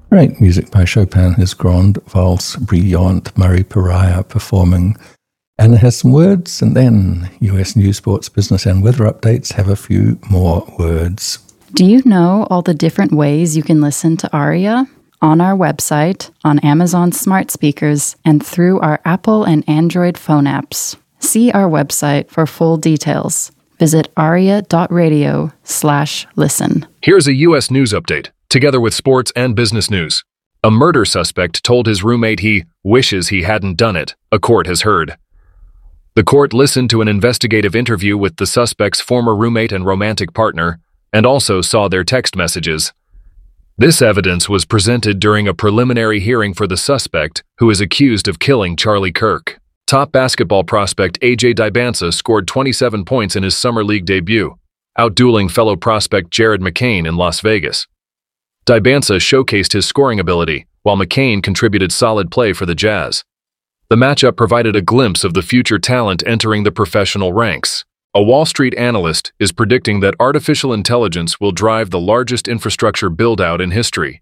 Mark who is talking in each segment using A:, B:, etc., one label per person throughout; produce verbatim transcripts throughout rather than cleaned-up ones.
A: Great music by Chopin, his Grande Valse Brillante, Murray Pariah performing. And it has some words, and then U S news, sports, business, and weather updates have a few more words.
B: Do you know all the different ways you can listen to Aria? On our website, on Amazon smart speakers, and through our Apple and Android phone apps. See our website for full details. Visit aria.radio slash listen.
C: Here's a U S news update, together with sports and business news. A murder suspect told his roommate he wishes he hadn't done it, a court has heard. The court listened to an investigative interview with the suspect's former roommate and romantic partner, and also saw their text messages. This evidence was presented during a preliminary hearing for the suspect, who is accused of killing Charlie Kirk. Top basketball prospect A J Dybantsa scored twenty-seven points in his summer league debut, outdueling fellow prospect Jared McCain in Las Vegas. Dybantsa showcased his scoring ability, while McCain contributed solid play for the Jazz. The matchup provided a glimpse of the future talent entering the professional ranks. A Wall Street analyst is predicting that artificial intelligence will drive the largest infrastructure build-out in history.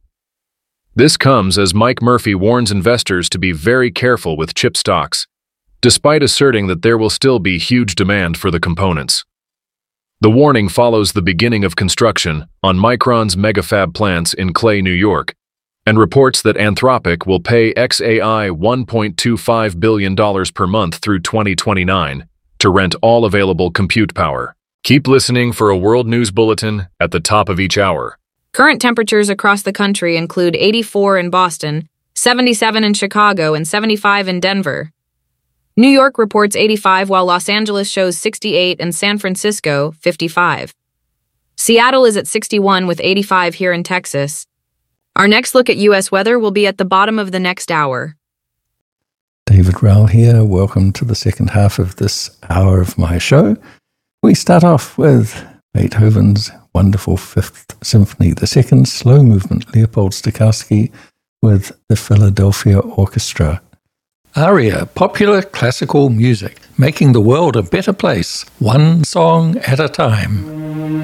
C: This comes as Mike Murphy warns investors to be very careful with chip stocks, despite asserting that there will still be huge demand for the components. The warning follows the beginning of construction on Micron's megafab plants in Clay, New York, and reports that Anthropic will pay X A I one point two five billion dollars per month through twenty twenty-nine to rent all available compute power. Keep listening for a World News Bulletin at the top of each hour.
D: Current temperatures across the country include eighty-four in Boston, seventy-seven in Chicago, and seventy-five in Denver. New York reports eighty-five, while Los Angeles shows sixty-eight and San Francisco, fifty-five. Seattle is at sixty-one with eighty-five here in Texas. Our next look at U S weather will be at the bottom of the next hour.
A: David Rowell here. Welcome to the second half of this hour of my show. We start off with Beethoven's wonderful Fifth Symphony, the second slow movement, Leopold Stokowski with the Philadelphia Orchestra. Aria, popular classical music, making the world a better place, one song at a time.